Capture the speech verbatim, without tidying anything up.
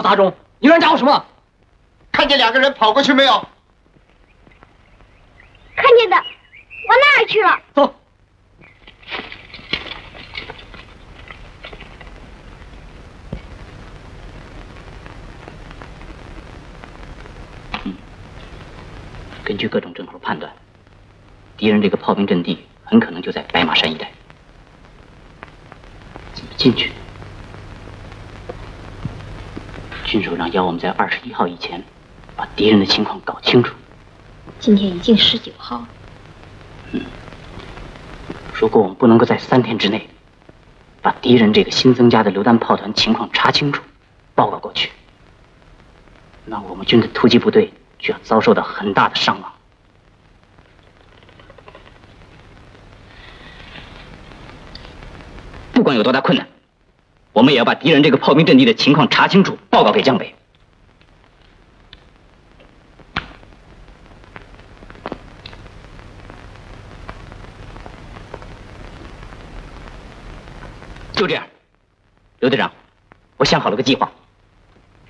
打中，你让人家伙什么？ 看见两个人跑过去没有？ 看见的，往那儿去了。 走。 嗯，根据各种证口判断，敌人这个炮兵阵地很可能就在白马山一带。怎么进去？军首长要我们在二十一号以前把敌人的情况搞清楚。 今天已经十九号了。 嗯，如果我们不能够在三天之内把敌人这个新增加的榴弹炮团情况查清楚，报告过去，那我们军的突击部队就要遭受到很大的伤亡。不管有多大困难，我们也要把敌人这个炮兵阵地的情况查清楚，报告给江北。就这样，刘队长，我想好了个计划。